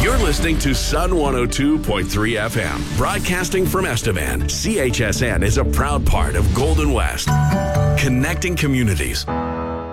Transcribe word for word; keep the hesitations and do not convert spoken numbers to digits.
You're listening to Sun one oh two point three F M, broadcasting from Estevan. C H S N is a proud part of Golden West, connecting communities.